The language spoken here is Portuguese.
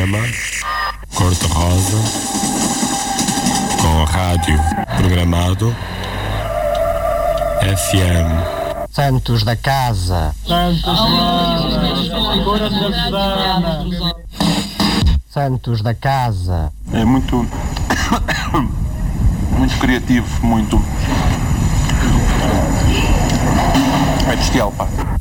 programa Cor-de-Rosa com rádio programado FM. Santos da Casa. Santos da Casa. É muito criativo, muito... É bestial, pá.